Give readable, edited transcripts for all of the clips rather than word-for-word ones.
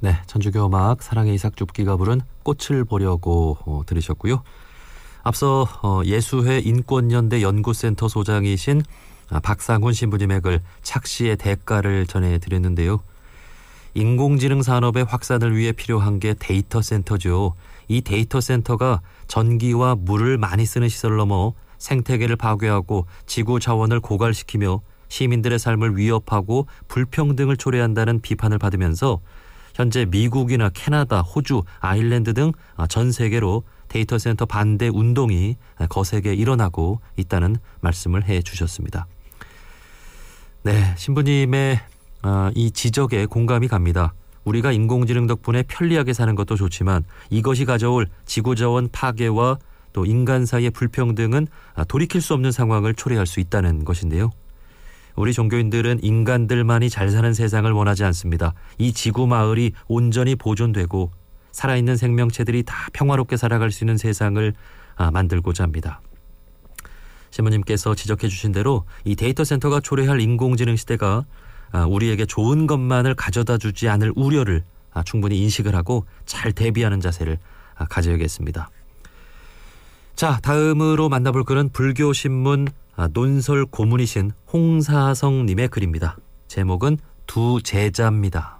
네, 천주교 음악 사랑의 이삭 줍기가 부른 꽃을 보려고 들으셨고요. 앞서 예수회 인권연대 연구센터 소장이신 박상훈 신부님의 글 착시의 대가를 전해드렸는데요. 인공지능 산업의 확산을 위해 필요한 게 데이터 센터죠. 이 데이터 센터가 전기와 물을 많이 쓰는 시설을 넘어 생태계를 파괴하고 지구 자원을 고갈시키며 시민들의 삶을 위협하고 불평등을 초래한다는 비판을 받으면서 현재 미국이나 캐나다, 호주, 아일랜드 등 전 세계로 데이터 센터 반대 운동이 거세게 일어나고 있다는 말씀을 해주셨습니다. 네, 신부님의 이 지적에 공감이 갑니다. 우리가 인공지능 덕분에 편리하게 사는 것도 좋지만 이것이 가져올 지구자원 파괴와 또 인간 사이의 불평등은 돌이킬 수 없는 상황을 초래할 수 있다는 것인데요. 우리 종교인들은 인간들만이 잘 사는 세상을 원하지 않습니다. 이 지구 마을이 온전히 보존되고 살아있는 생명체들이 다 평화롭게 살아갈 수 있는 세상을 만들고자 합니다. 신부님께서 지적해 주신 대로 이 데이터 센터가 초래할 인공지능 시대가 우리에게 좋은 것만을 가져다 주지 않을 우려를 충분히 인식을 하고 잘 대비하는 자세를 가져야겠습니다. 자, 다음으로 만나볼 글은 불교신문 논설 고문이신 홍사성님의 글입니다. 제목은 두 제자입니다.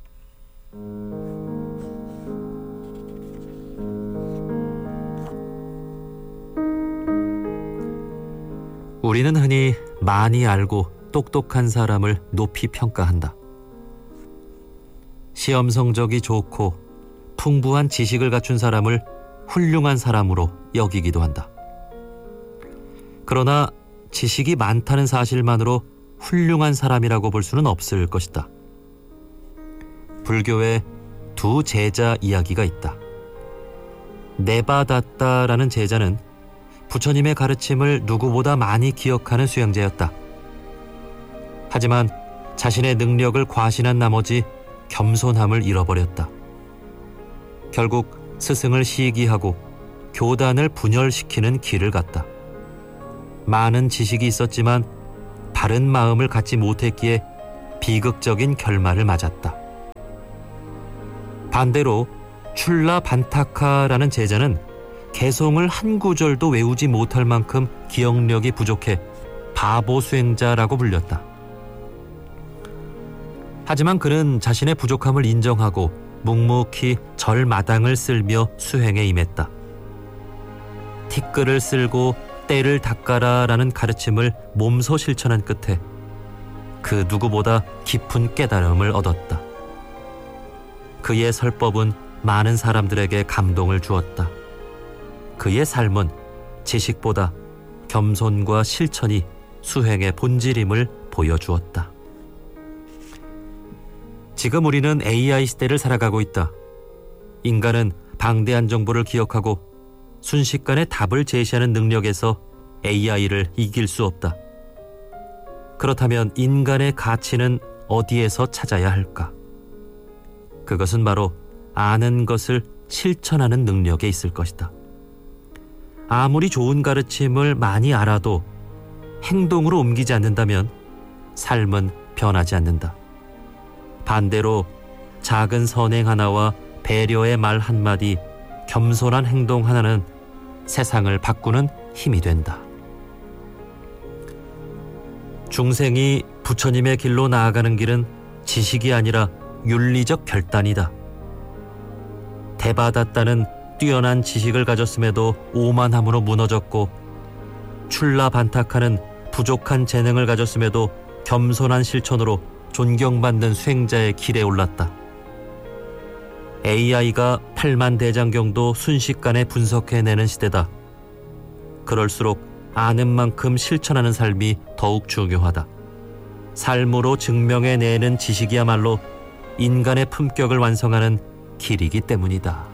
우리는 흔히 많이 알고 똑똑한 사람을 높이 평가한다. 시험 성적이 좋고 풍부한 지식을 갖춘 사람을 훌륭한 사람으로 여기기도 한다. 그러나 지식이 많다는 사실만으로 훌륭한 사람이라고 볼 수는 없을 것이다. 불교에 두 제자 이야기가 있다. 네바다tta라는 제자는 부처님의 가르침을 누구보다 많이 기억하는 수행자였다. 하지만 자신의 능력을 과신한 나머지 겸손함을 잃어버렸다. 결국 스승을 시기하고 교단을 분열시키는 길을 갔다. 많은 지식이 있었지만 바른 마음을 갖지 못했기에 비극적인 결말을 맞았다. 반대로 출라 반타카라는 제자는 개송을 한 구절도 외우지 못할 만큼 기억력이 부족해 바보 수행자라고 불렸다. 하지만 그는 자신의 부족함을 인정하고 묵묵히 절마당을 쓸며 수행에 임했다. 티끌을 쓸고 때를 닦아라라는 가르침을 몸소 실천한 끝에 그 누구보다 깊은 깨달음을 얻었다. 그의 설법은 많은 사람들에게 감동을 주었다. 그의 삶은 지식보다 겸손과 실천이 수행의 본질임을 보여주었다. 지금 우리는 AI 시대를 살아가고 있다. 인간은 방대한 정보를 기억하고 순식간에 답을 제시하는 능력에서 AI를 이길 수 없다. 그렇다면 인간의 가치는 어디에서 찾아야 할까? 그것은 바로 아는 것을 실천하는 능력에 있을 것이다. 아무리 좋은 가르침을 많이 알아도 행동으로 옮기지 않는다면 삶은 변하지 않는다. 반대로 작은 선행 하나와 배려의 말 한마디, 겸손한 행동 하나는 세상을 바꾸는 힘이 된다. 중생이 부처님의 길로 나아가는 길은 지식이 아니라 윤리적 결단이다. 데바다tta는 뛰어난 지식을 가졌음에도 오만함으로 무너졌고, 출라 반타카는 부족한 재능을 가졌음에도 겸손한 실천으로 존경받는 수행자의 길에 올랐다. AI가 8만 대장경도 순식간에 분석해내는 시대다. 그럴수록 아는 만큼 실천하는 삶이 더욱 중요하다. 삶으로 증명해내는 지식이야말로 인간의 품격을 완성하는 길이기 때문이다.